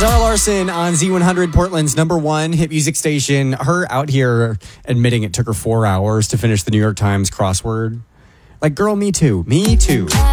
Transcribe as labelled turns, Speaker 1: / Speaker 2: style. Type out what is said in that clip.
Speaker 1: Zara Larsson on Z100, Portland's number one hit music station. Her out here admitting it took her 4 hours to finish the New York Times crossword. Like, girl, me too. Me too.